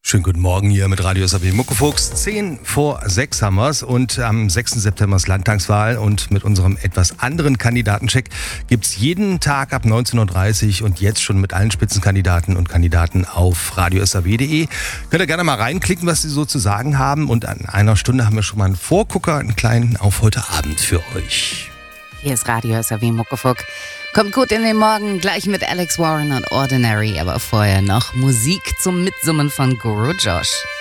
Schönen guten Morgen hier mit Radio SAW Muckefuchs. 5:10 haben wir's und am 6. September ist Landtagswahl und mit unserem etwas anderen Kandidatencheck gibt's jeden Tag ab 19:30 Uhr und jetzt schon mit allen Spitzenkandidaten und Kandidaten auf radiosaw.de. Könnt ihr gerne mal reinklicken, was sie so zu sagen haben, und an einer Stunde haben wir schon mal einen Vorgucker, einen kleinen auf heute Abend für euch. Hier ist Radio SAW Muckefuck. Kommt gut in den Morgen, gleich mit Alex Warren und Ordinary, aber vorher noch Musik zum Mitsummen von Guru Josh.